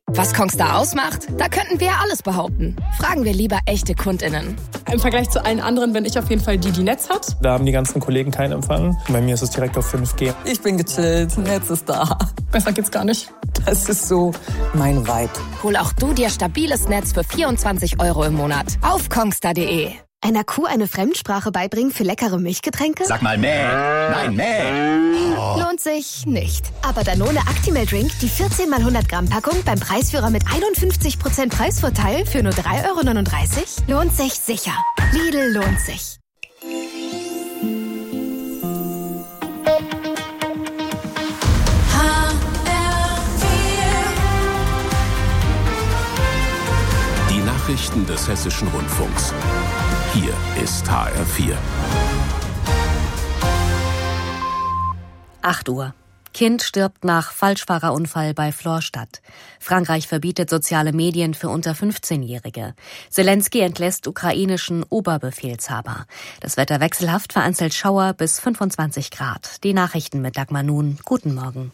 Was Kongstar ausmacht? Da könnten wir ja alles behaupten. Fragen wir lieber echte KundInnen. Im Vergleich zu allen anderen bin ich auf jeden Fall die Netz hat. Da haben die ganzen Kollegen keinen Empfang. Bei mir ist es direkt auf 5G. Ich bin gechillt, Netz ist da. Besser geht's gar nicht. Das ist so mein Vibe. Hol auch du dir stabiles Netz für 24 € im Monat auf kongstar.de. Einer Kuh eine Fremdsprache beibringen für leckere Milchgetränke? Sag mal mäh. Nein, mäh. Oh. Lohnt sich nicht. Aber Danone Actimel Drink, die 14 x 100 Gramm Packung beim Preisführer mit 51% Preisvorteil für nur 3,39 €? Lohnt sich sicher. Lidl lohnt sich. Die Nachrichten des Hessischen Rundfunks. Hier ist HR4. 8 Uhr. Kind stirbt nach Falschfahrerunfall bei Florstadt. Frankreich verbietet soziale Medien für unter 15-Jährige. Zelensky entlässt ukrainischen Oberbefehlshaber. Das Wetter wechselhaft, vereinzelt Schauer bis 25 Grad. Die Nachrichten mit Dagmar Nun. Guten Morgen.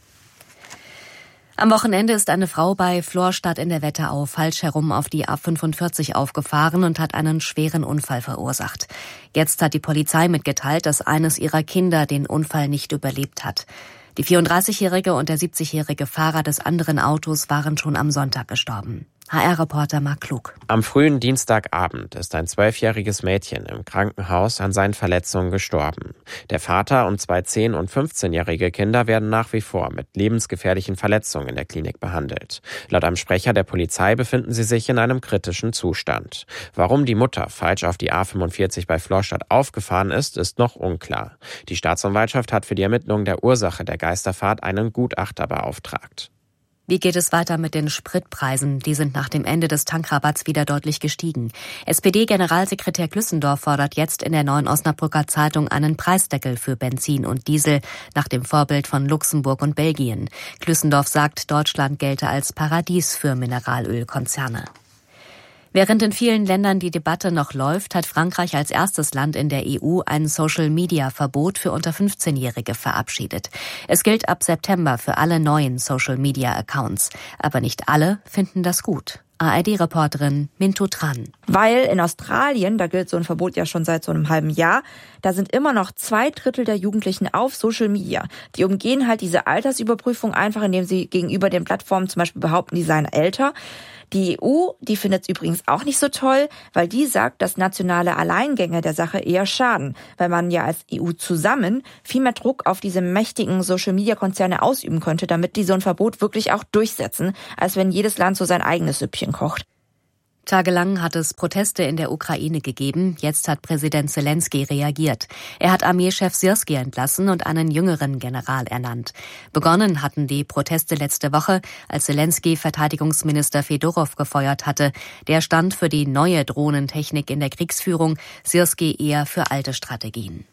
Am Wochenende ist eine Frau bei Florstadt in der Wetterau falsch herum auf die A45 aufgefahren und hat einen schweren Unfall verursacht. Jetzt hat die Polizei mitgeteilt, dass eines ihrer Kinder den Unfall nicht überlebt hat. Die 34-jährige und der 70-jährige Fahrer des anderen Autos waren schon am Sonntag gestorben. HR-Reporter Marc Klug. Am frühen Dienstagabend ist ein 12-jähriges Mädchen im Krankenhaus an seinen Verletzungen gestorben. Der Vater und 2 10- und 15-jährige Kinder werden nach wie vor mit lebensgefährlichen Verletzungen in der Klinik behandelt. Laut einem Sprecher der Polizei befinden sie sich in einem kritischen Zustand. Warum die Mutter falsch auf die A45 bei Florstadt aufgefahren ist, ist noch unklar. Die Staatsanwaltschaft hat für die Ermittlung der Ursache der Geisterfahrt einen Gutachter beauftragt. Wie geht es weiter mit den Spritpreisen? Die sind nach dem Ende des Tankrabatts wieder deutlich gestiegen. SPD-Generalsekretär Glüssendorf fordert jetzt in der Neuen Osnabrücker Zeitung einen Preisdeckel für Benzin und Diesel nach dem Vorbild von Luxemburg und Belgien. Glüssendorf sagt, Deutschland gelte als Paradies für Mineralölkonzerne. Während in vielen Ländern die Debatte noch läuft, hat Frankreich als erstes Land in der EU ein Social-Media-Verbot für unter 15-Jährige verabschiedet. Es gilt ab September für alle neuen Social-Media-Accounts. Aber nicht alle finden das gut. ARD-Reporterin Mintu Tran. Weil in Australien, da gilt so ein Verbot ja schon seit so einem halben Jahr, da sind immer noch 2/3 der Jugendlichen auf Social Media. Die umgehen halt diese Altersüberprüfung einfach, indem sie gegenüber den Plattformen zum Beispiel behaupten, die seien älter. Die EU, die findet es übrigens auch nicht so toll, weil die sagt, dass nationale Alleingänge der Sache eher schaden, weil man ja als EU zusammen viel mehr Druck auf diese mächtigen Social-Media-Konzerne ausüben könnte, damit die so ein Verbot wirklich auch durchsetzen, als wenn jedes Land so sein eigenes Süppchen kocht. Tagelang hat es Proteste in der Ukraine gegeben. Jetzt hat Präsident Zelensky reagiert. Er hat Armeechef Syrski entlassen und einen jüngeren General ernannt. Begonnen hatten die Proteste letzte Woche, als Zelensky Verteidigungsminister Fedorow gefeuert hatte. Der stand für die neue Drohnentechnik in der Kriegsführung, Syrski eher für alte Strategien.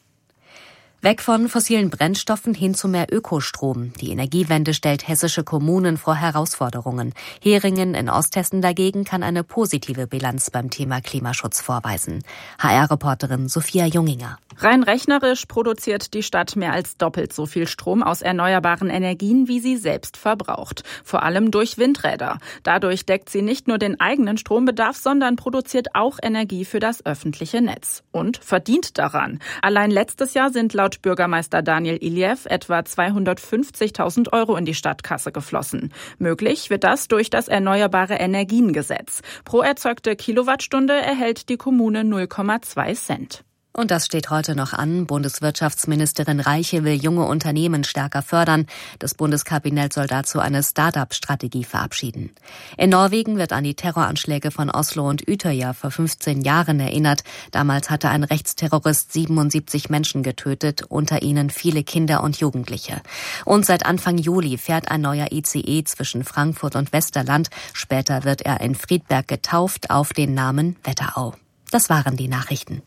Weg von fossilen Brennstoffen hin zu mehr Ökostrom. Die Energiewende stellt hessische Kommunen vor Herausforderungen. Heringen in Osthessen dagegen kann eine positive Bilanz beim Thema Klimaschutz vorweisen. HR-Reporterin Sophia Junginger. Rein rechnerisch produziert die Stadt mehr als doppelt so viel Strom aus erneuerbaren Energien, wie sie selbst verbraucht. Vor allem durch Windräder. Dadurch deckt sie nicht nur den eigenen Strombedarf, sondern produziert auch Energie für das öffentliche Netz. Und verdient daran. Allein letztes Jahr sind laut Bürgermeister Daniel Iljev etwa 250.000 € in die Stadtkasse geflossen. Möglich wird das durch das Erneuerbare Energiengesetz. Pro erzeugte Kilowattstunde erhält die Kommune 0,2 Cent. Und das steht heute noch an. Bundeswirtschaftsministerin Reiche will junge Unternehmen stärker fördern. Das Bundeskabinett soll dazu eine Start-up-Strategie verabschieden. In Norwegen wird an die Terroranschläge von Oslo und Utøya vor 15 Jahren erinnert. Damals hatte ein Rechtsterrorist 77 Menschen getötet, unter ihnen viele Kinder und Jugendliche. Und seit Anfang Juli fährt ein neuer ICE zwischen Frankfurt und Westerland. Später wird er in Friedberg getauft auf den Namen Wetterau. Das waren die Nachrichten.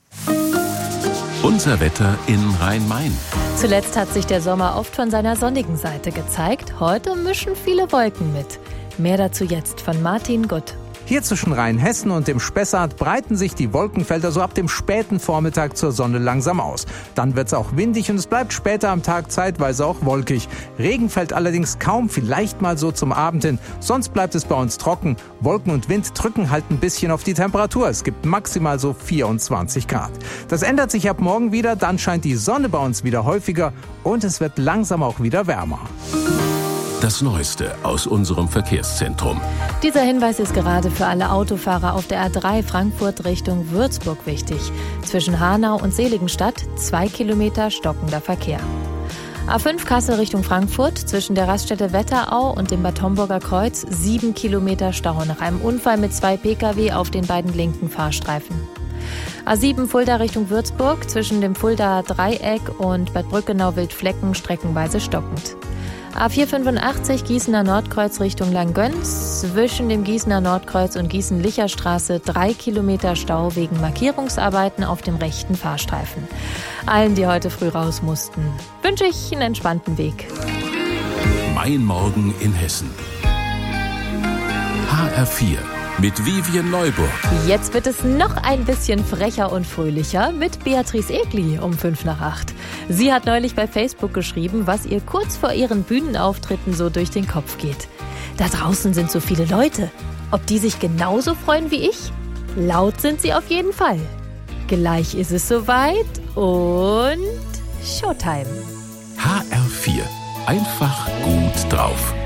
Unser Wetter in Rhein-Main. Zuletzt hat sich der Sommer oft von seiner sonnigen Seite gezeigt. Heute mischen viele Wolken mit. Mehr dazu jetzt von Martin Gutt. Hier zwischen Rheinhessen und dem Spessart breiten sich die Wolkenfelder so ab dem späten Vormittag zur Sonne langsam aus. Dann wird's auch windig und es bleibt später am Tag zeitweise auch wolkig. Regen fällt allerdings kaum, vielleicht mal so zum Abend hin. Sonst bleibt es bei uns trocken. Wolken und Wind drücken halt ein bisschen auf die Temperatur. Es gibt maximal so 24 Grad. Das ändert sich ab morgen wieder, dann scheint die Sonne bei uns wieder häufiger und es wird langsam auch wieder wärmer. Das Neueste aus unserem Verkehrszentrum. Dieser Hinweis ist gerade für alle Autofahrer auf der A3 Frankfurt Richtung Würzburg wichtig. Zwischen Hanau und Seligenstadt 2 Kilometer stockender Verkehr. A5 Kassel Richtung Frankfurt zwischen der Raststätte Wetterau und dem Bad Homburger Kreuz 7 Kilometer Stau nach einem Unfall mit 2 Pkw auf den beiden linken Fahrstreifen. A7 Fulda Richtung Würzburg zwischen dem Fuldaer Dreieck und Bad Brückenau-Wildflecken streckenweise stockend. A485 Gießener Nordkreuz Richtung Langgöns zwischen dem Gießener Nordkreuz und Gießen-Licher-Straße 3 Kilometer Stau wegen Markierungsarbeiten auf dem rechten Fahrstreifen. Allen, die heute früh raus mussten, wünsche ich einen entspannten Weg. Mein Morgen in Hessen. HR4 mit Vivien Neuburg. Jetzt wird es noch ein bisschen frecher und fröhlicher mit Beatrice Egli um 7:55. Sie hat neulich bei Facebook geschrieben, was ihr kurz vor ihren Bühnenauftritten so durch den Kopf geht. Da draußen sind so viele Leute. Ob die sich genauso freuen wie ich? Laut sind sie auf jeden Fall. Gleich ist es soweit und Showtime. HR4. Einfach gut drauf.